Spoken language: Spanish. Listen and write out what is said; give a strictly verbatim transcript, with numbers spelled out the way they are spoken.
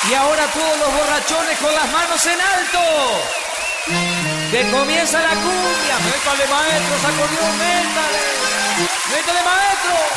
Y ahora todos los borrachones con las manos en alto. Que comienza la cumbia. Métale, maestro, sacudió, métale. Métale, maestro.